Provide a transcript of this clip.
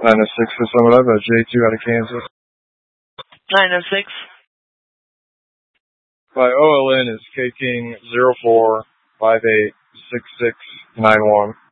906 for sum it up. J2 out of Kansas. 906. My OLN is KKing 04586691.